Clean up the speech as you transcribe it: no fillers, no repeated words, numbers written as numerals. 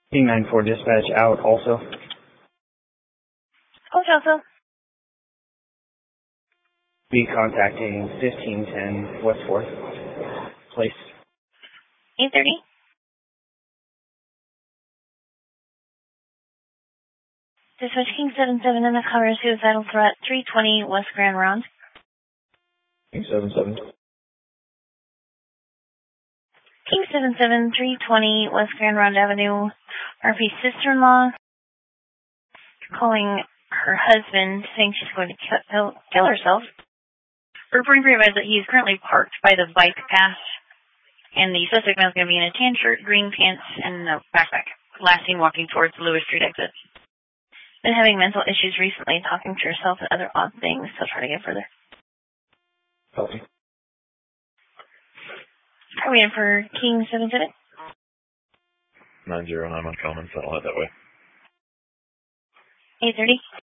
King 9-4 dispatch out also. Oh, also. Be contacting 1510 West 4th Place. 8:30. Dispatch King 77 in the cover, suicidal threat, 320 West Grand Ronde. King 77. King 77, 320 West Grand Ronde Avenue. RP's sister-in-law calling her husband, saying she's going to kill herself. Reporting for advice that he is currently parked by the bike path, and the suspect is going to be in a tan shirt, green pants, and a backpack. Last seen walking towards the Lewis Street exit. Been having mental issues recently, talking to herself and other odd things. Still trying to get further. Copy. Are we in for King 77? 909 on Common, settle it that way. 8:30.